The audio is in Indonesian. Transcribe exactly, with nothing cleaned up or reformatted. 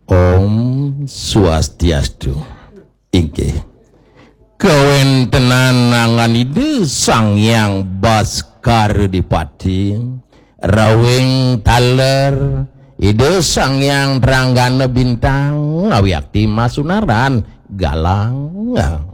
Om Swastiastu. Inggih. Kawentenan nanganide Sang Hyang Baskara Dipati rawing taler ide Sang Hyang Pranggana Bintang ngawiyakti masunaran galang